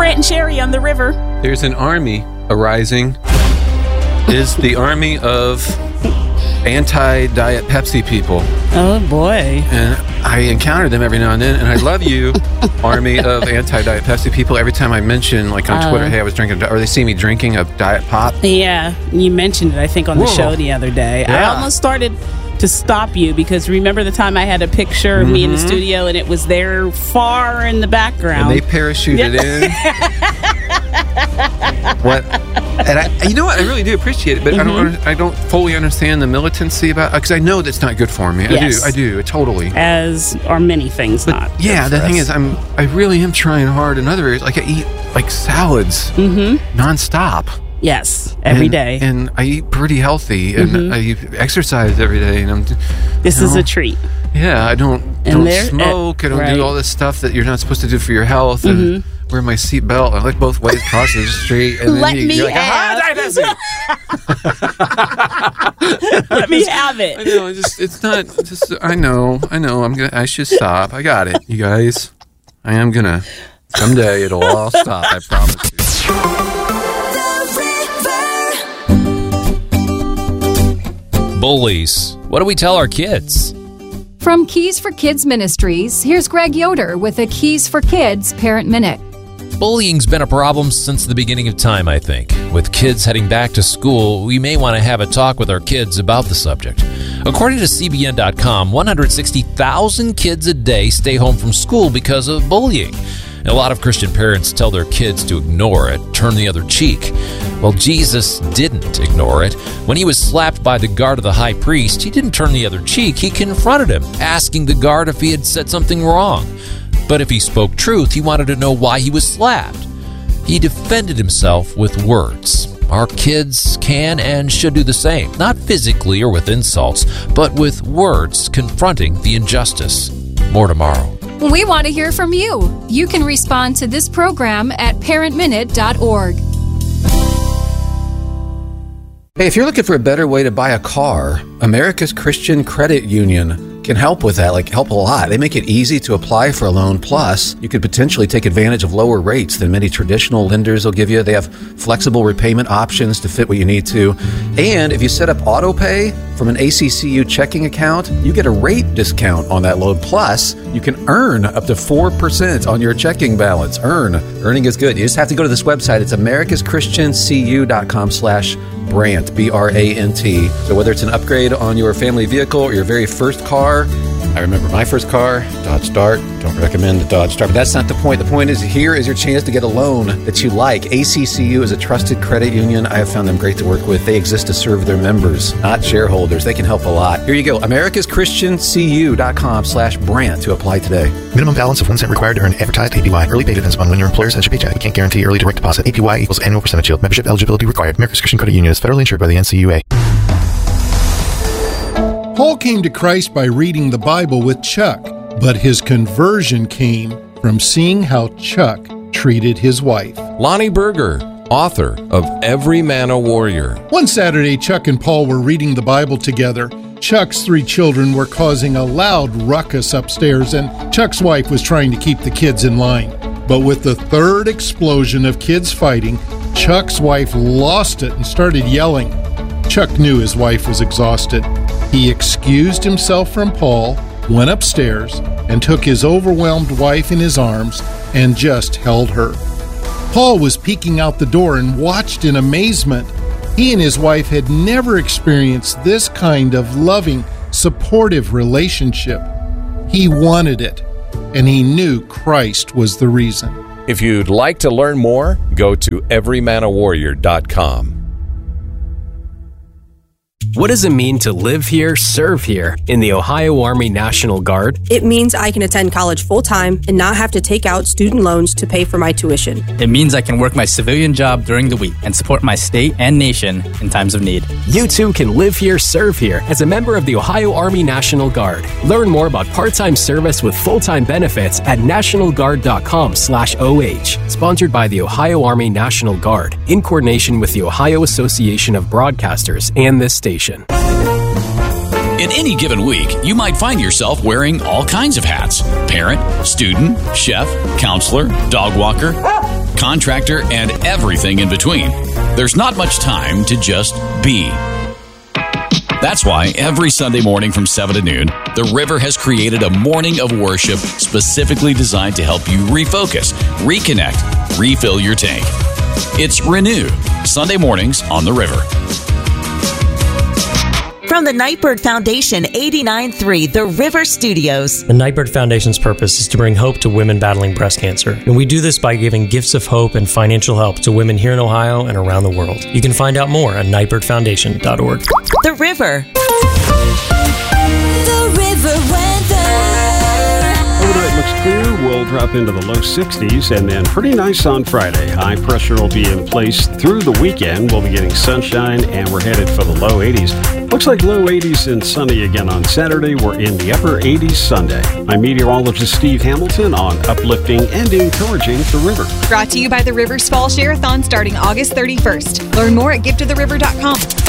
Brant and Sherry on the river. There's an army arising. Is the army of anti-Diet Pepsi people. Oh, boy. And I encounter them every now and then, and I love you, army of anti-Diet Pepsi people. Every time I mention, like on Twitter, hey, I was drinking, or they see me drinking a Diet Pop. Yeah, you mentioned it, I think, on the show the other day. Yeah. I almost started to stop you because remember the time I had a picture of me in the studio and it was there far in the background. And they parachuted in. What? And you know what? I really do appreciate it, but I don't fully understand the militancy about it because I know that's not good for me. Yes. I do, totally. As are many things not. Yeah, the thing is, I really am trying hard in other areas. Like I eat like salads nonstop. Yes, every day. And I eat pretty healthy, and I exercise every day. And this is a treat. Yeah, I don't smoke. I don't do all this stuff that you're not supposed to do for your health. And wear my seatbelt. I look both ways across the street. And Let then me you're like, have. Let me have it. I know. It's not. Just. I know. I should stop. I got it, you guys. I am gonna. Someday it'll all stop. I promise you. Bullies. What do we tell our kids? From Keys for Kids Ministries, here's Greg Yoder with a Keys for Kids Parent Minute. Bullying's been a problem since the beginning of time, I think. With kids heading back to school, we may want to have a talk with our kids about the subject. According to CBN.com, 160,000 kids a day stay home from school because of bullying. And a lot of Christian parents tell their kids to ignore it, turn the other cheek. Well, Jesus didn't ignore it. When he was slapped by the guard of the high priest, he didn't turn the other cheek. He confronted him, asking the guard if he had said something wrong. But if he spoke truth, he wanted to know why he was slapped. He defended himself with words. Our kids can and should do the same, not physically or with insults, but with words confronting the injustice. More tomorrow. We want to hear from you. You can respond to this program at parentminute.org. Hey, if you're looking for a better way to buy a car, America's Christian Credit Union can help with that, help a lot. They make it easy to apply for a loan. Plus, you could potentially take advantage of lower rates than many traditional lenders will give you. They have flexible repayment options to fit what you need to. And if you set up auto pay from an ACCU checking account, you get a rate discount on that loan. Plus, you can earn up to 4% on your checking balance. Earning is good. You just have to go to this website. It's americaschristiancu.com/Brant, B-R-A-N-T. So whether it's an upgrade on your family vehicle or your very first car, I remember my first car, Dodge Dart. Don't recommend the Dodge Dart, but that's not the point. The point is, here is your chance to get a loan that you like. ACCU is a trusted credit union. I have found them great to work with. They exist to serve their members, not shareholders. They can help a lot. Here you go. americaschristiancu.com/Brant to apply today. Minimum balance of 1 cent required to earn advertised APY. Early pay depends upon when your employer sends your paycheck. We can't guarantee early direct deposit. APY equals annual percentage yield. Membership eligibility required. America's Christian Credit Union is federally insured by the NCUA. Paul came to Christ by reading the Bible with Chuck, but his conversion came from seeing how Chuck treated his wife. Lonnie Berger, author of Every Man a Warrior. One Saturday, Chuck and Paul were reading the Bible together. Chuck's 3 children were causing a loud ruckus upstairs, and Chuck's wife was trying to keep the kids in line. But with the third explosion of kids fighting, Chuck's wife lost it and started yelling. Chuck knew his wife was exhausted. He excused himself from Paul, went upstairs, and took his overwhelmed wife in his arms and just held her. Paul was peeking out the door and watched in amazement. He and his wife had never experienced this kind of loving, supportive relationship. He wanted it, and he knew Christ was the reason. If you'd like to learn more, go to everymanawarrior.com. What does it mean to live here, serve here in the Ohio Army National Guard? It means I can attend college full-time and not have to take out student loans to pay for my tuition. It means I can work my civilian job during the week and support my state and nation in times of need. You too can live here, serve here as a member of the Ohio Army National Guard. Learn more about part-time service with full-time benefits at nationalguard.com/OH. Sponsored by the Ohio Army National Guard in coordination with the Ohio Association of Broadcasters and this station. In any given week, you might find yourself wearing all kinds of hats: parent, student, chef, counselor, dog walker. contractor, and everything in between. There's not much time to just be. That's why every Sunday morning from 7 to noon, The River has created a morning of worship specifically designed to help you refocus, reconnect, refill your tank. It's Renew, Sunday mornings on The River. From the Nightbird Foundation, 89.3 The River Studios. The Nightbird Foundation's purpose is to bring hope to women battling breast cancer. And we do this by giving gifts of hope and financial help to women here in Ohio and around the world. You can find out more at nightbirdfoundation.org. The River. The River weather. Overnight looks clear. We'll drop into the low 60s and then pretty nice on Friday. High pressure will be in place through the weekend. We'll be getting sunshine and we're headed for the low 80s. Looks like low 80s and sunny again on Saturday. We're in the upper 80s Sunday. I'm meteorologist Steve Hamilton on uplifting and encouraging the river. Brought to you by the River's Fall Share-a-thon starting August 31st. Learn more at givettotheriver.com.